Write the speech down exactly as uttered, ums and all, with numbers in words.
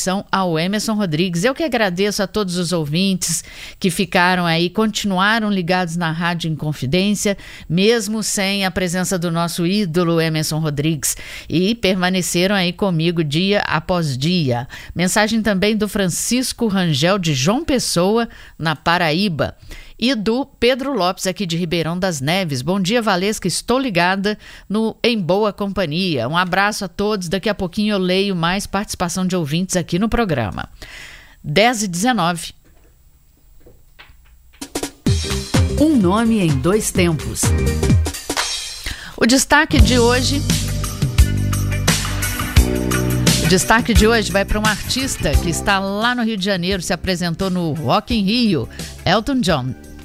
atenção ao Emerson Rodrigues. Eu que agradeço a todos os ouvintes que ficaram aí, continuaram ligados na Rádio Inconfidência, mesmo sem a presença do nosso ídolo Emerson Rodrigues, e permaneceram aí comigo dia após dia. Mensagem também do Francisco Rangel de João Pessoa, na Paraíba. E do Pedro Lopes, aqui de Ribeirão das Neves. Bom dia, Valesca, estou ligada no Em Boa Companhia. Um abraço a todos, daqui a pouquinho eu leio mais participação de ouvintes aqui no programa. dez e dezenove. Um nome em dois tempos. O destaque de hoje... O destaque de hoje vai para um artista que está lá no Rio de Janeiro, se apresentou no Rock in Rio, Elton John.